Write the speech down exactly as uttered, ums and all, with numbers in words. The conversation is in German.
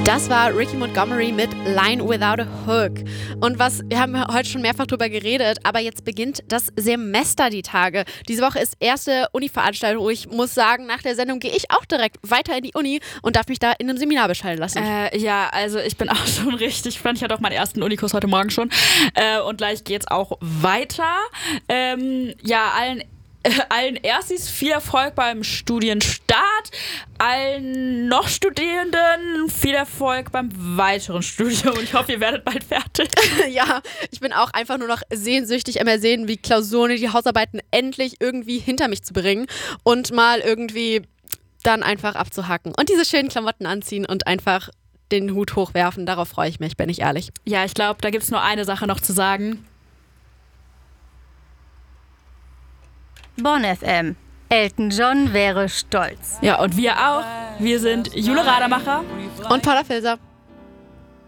Das war Ricky Montgomery mit Line Without a Hook. Und was, wir haben heute schon mehrfach drüber geredet, aber jetzt beginnt das Semester die Tage. Diese Woche ist erste Uni-Veranstaltung. Ich muss sagen, nach der Sendung gehe ich auch direkt weiter in die Uni und darf mich da in einem Seminar bescheiden lassen. Äh, ja, also ich bin auch schon richtig spannend. Ich hatte auch meinen ersten Unikurs heute Morgen schon. Äh, und gleich geht's auch weiter. Ähm, ja, allen Allen Erstis viel Erfolg beim Studienstart, allen noch Studierenden viel Erfolg beim weiteren Studium und ich hoffe, ihr werdet bald fertig. Ja, ich bin auch einfach nur noch sehnsüchtig immer sehen, wie Klausuren, die Hausarbeiten endlich irgendwie hinter mich zu bringen und mal irgendwie dann einfach abzuhacken und diese schönen Klamotten anziehen und einfach den Hut hochwerfen. Darauf freue ich mich, bin ich ehrlich. Ja, ich glaube, da gibt es nur eine Sache noch zu sagen. Bonn F M. Elton John wäre stolz. Ja, und wir auch. Wir sind Jule Rademacher und Paula Filser.